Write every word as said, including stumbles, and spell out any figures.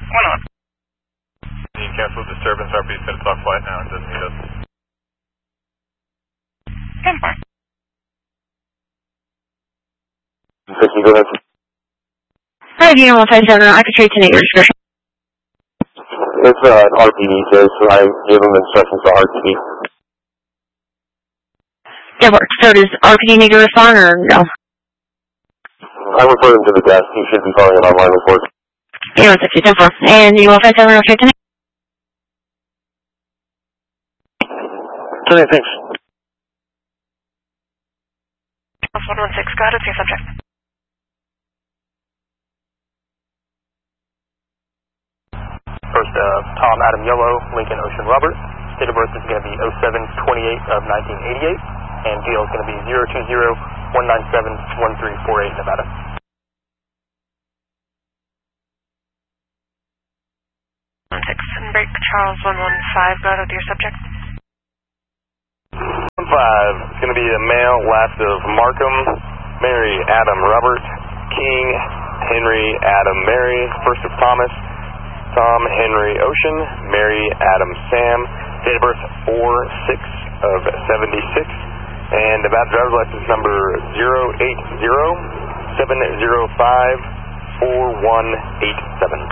One on. Can you cancel disturbance? R P is going to talk flight now and doesn't need us. ten five. fifty, go ahead. Hi, Dino one five seven, I could trade to your description. It's uh, an R P D, so I gave them instructions to R P D. That works. So does R P D need to respond or no? I referred him to the desk. He should be calling an online report. Dino one six two ten four. And Dino one five seven, I'll trade to Okay, thanks. one one six, go ahead with your subject. First, uh, Tom Adam Yellow, Lincoln Ocean Robert. Date of birth is going to be oh seven twenty-eight of nineteen eighty-eight, and G L is going to be zero two zero one nine seven one three four eight, Nevada. one six, and break Charles one one five, go ahead with your subject. one five, it's going to be a male, last of Markham, Mary, Adam, Robert, King, Henry, Adam, Mary, first of Thomas, Tom, Henry, Ocean, Mary, Adam, Sam, date of birth four six of seventy-six, and about driver's license number zero eight zero seven zero five four one eight seven.